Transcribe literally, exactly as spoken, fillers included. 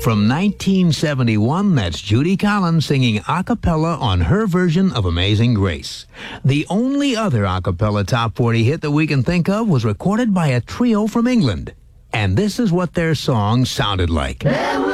From nineteen seventy-one, that's Judy Collins singing a cappella on her version of Amazing Grace. The only other a cappella top forty hit that we can think of was recorded by a trio from England. And this is what their song sounded like. There